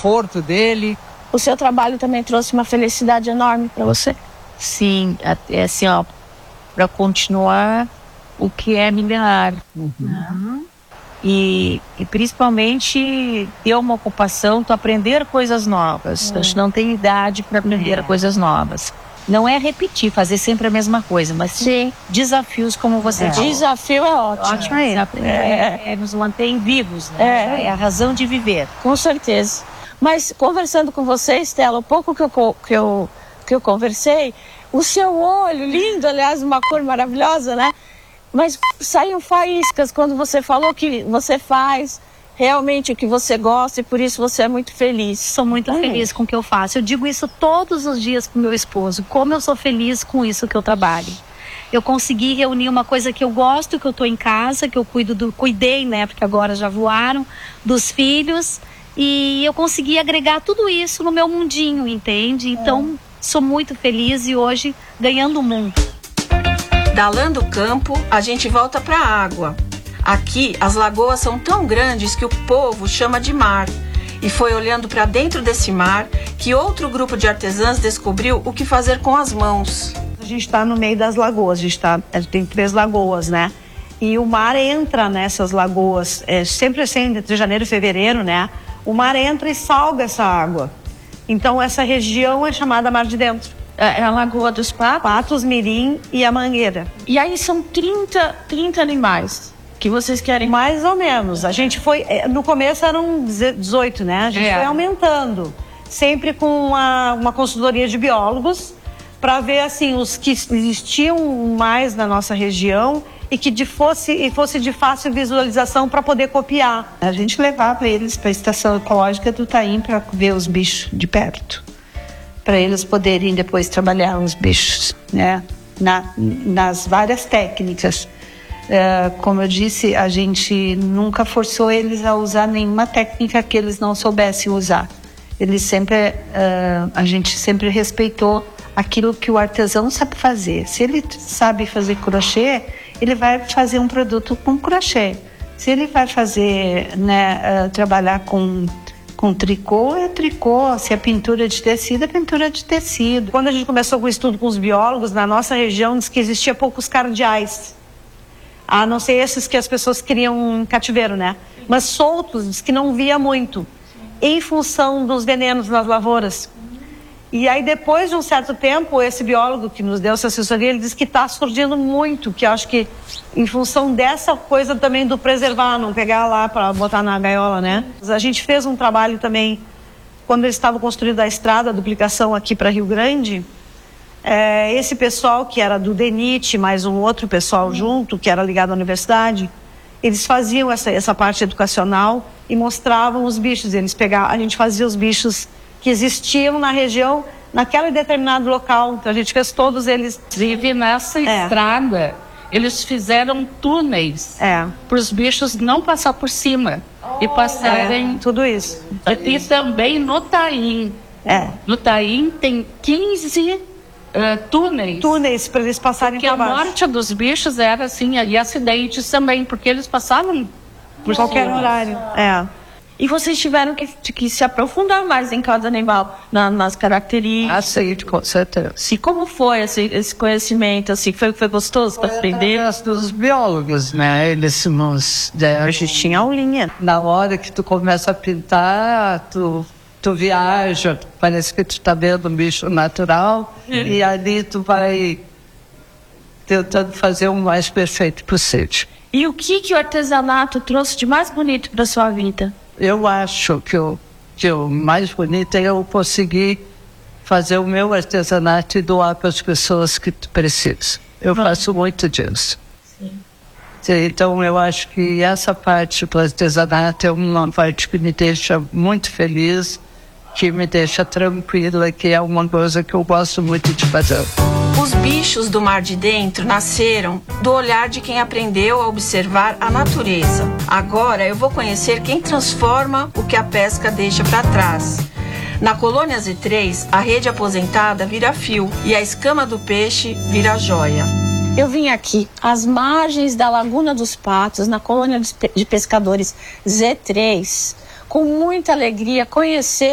conforto dele. O seu trabalho também trouxe uma felicidade enorme para você? Sim, é assim, ó, para continuar o que é milenar. E principalmente ter uma ocupação, tu aprender coisas novas. A gente não tem idade para aprender coisas novas. Não é repetir, fazer sempre a mesma coisa, mas sim desafios, como você falou. Desafio é ótimo. Nos mantém vivos, né? É a razão de viver. Com certeza. Mas conversando com você, Estela, o pouco que eu conversei, o seu olho, lindo, aliás, uma cor maravilhosa, né? Mas saíam faíscas quando você falou que você faz realmente o que você gosta e por isso você é muito feliz. Sou muito feliz com o que eu faço. Eu digo isso todos os dias pro meu esposo. Como eu sou feliz com isso que eu trabalho. Eu consegui reunir uma coisa que eu gosto, que eu tô em casa, que eu cuidei, né? Porque agora já voaram, dos filhos. E eu consegui agregar tudo isso no meu mundinho, entende? Então, sou muito feliz e hoje ganhando o mundo. Da lã do campo, a gente volta para a água. Aqui, as lagoas são tão grandes que o povo chama de mar. E foi olhando para dentro desse mar que outro grupo de artesãs descobriu o que fazer com as mãos. A gente está no meio das lagoas, a gente tem 3 lagoas, né? E o mar entra nessas lagoas, sempre assim, entre janeiro e fevereiro, né? O mar entra e salga essa água. Então, essa região é chamada Mar de Dentro. É a Lagoa dos Patos? Patos, Mirim e a Mangueira. E aí são 30 animais que vocês querem? Mais ou menos. A gente foi... No começo eram 18, né? A gente foi aumentando. Sempre com uma consultoria de biólogos para ver, assim, os que existiam mais na nossa região e que fosse de fácil visualização para poder copiar. A gente levava eles para a estação ecológica do Taim para ver os bichos de perto, para eles poderem depois trabalhar os bichos, né? Nas várias técnicas. Como eu disse, a gente nunca forçou eles a usar nenhuma técnica que eles não soubessem usar. A gente sempre respeitou aquilo que o artesão sabe fazer. Se ele sabe fazer crochê, ele vai fazer um produto com crochê. Se ele vai fazer, né, trabalhar com tricô, é tricô. Se é pintura de tecido, é pintura de tecido. Quando a gente começou com o estudo com os biólogos, na nossa região diz que existia poucos cardeais. A não ser esses que as pessoas criam em cativeiro, né? Mas soltos, diz que não via muito, em função dos venenos nas lavouras. E aí, depois de um certo tempo, esse biólogo que nos deu essa assessoria, ele disse que está surgindo muito, que eu acho que em função dessa coisa também do preservar, não pegar lá para botar na gaiola, né? A gente fez um trabalho também, quando eles estavam construindo a estrada, a duplicação aqui para Rio Grande, esse pessoal que era do DENIT, mais um outro pessoal junto, que era ligado à universidade, eles faziam essa parte educacional e mostravam os bichos. A gente fazia os bichos que existiam na região, naquele determinado local. Então a gente fez todos eles. Inclusive nessa estrada, eles fizeram túneis para os bichos não passar por cima e passarem. Tudo isso. E também no Taim. No Taim tem 15 túneis. Túneis para eles passarem por baixo. Porque a morte dos bichos era assim, e acidentes também, porque eles passavam por qualquer horário. E vocês tiveram que se aprofundar mais em cada animal, nas características. Sim, com certeza. E como foi esse conhecimento? Assim, foi gostoso para aprender? Dos biólogos, né? Eles a gente tinha aulinha. Na hora que tu começa a pintar, tu viaja, parece que tu tá vendo um bicho natural, e ali tu vai tentando fazer o mais perfeito possível. E o que o artesanato trouxe de mais bonito para sua vida? Eu acho que o mais bonito é eu conseguir fazer o meu artesanato e doar para as pessoas que precisam. Eu faço muito disso. Então, eu acho que essa parte do artesanato é uma parte que me deixa muito feliz, que me deixa tranquila, que é uma coisa que eu gosto muito de fazer. Os bichos do Mar de Dentro nasceram do olhar de quem aprendeu a observar a natureza. Agora eu vou conhecer quem transforma o que a pesca deixa para trás. Na colônia Z3, a rede aposentada vira fio e a escama do peixe vira joia. Eu vim aqui, às margens da Laguna dos Patos, na colônia de pescadores Z3, com muita alegria conhecer